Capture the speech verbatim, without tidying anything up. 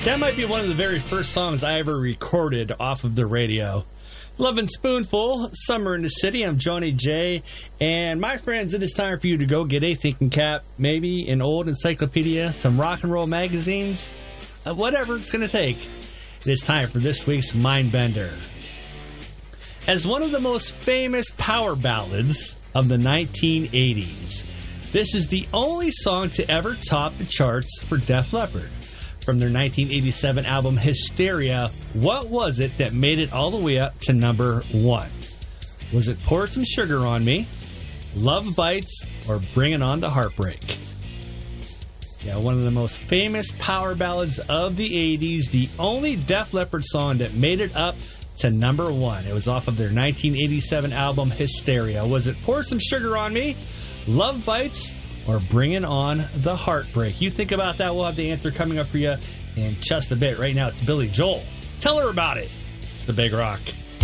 That might be one of the very first songs I ever recorded off of the radio. Lovin' Spoonful, Summer in the City. I'm Johnny J. And my friends, it is time for you to go get a thinking cap, maybe an old encyclopedia, some rock and roll magazines, uh, whatever it's going to take. It is time for this week's Mindbender. As one of the most famous power ballads of the nineteen eighties, this is the only song to ever top the charts for Def Leppard. From their nineteen eighty-seven album Hysteria, what was it that made it all the way up to number one? Was it Pour Some Sugar on Me, Love Bites, or Bringing On the Heartbreak? Yeah, one of the most famous power ballads of the eighties, the only Def Leppard song that made it up to number one. It was off of their nineteen eighty-seven album Hysteria. Was it Pour Some Sugar on Me, Love Bites, or Bringing On the Heartbreak? You think about that. We'll have the answer coming up for you in just a bit. Right now, it's Billy Joel. Tell her about it. It's the Big Rock.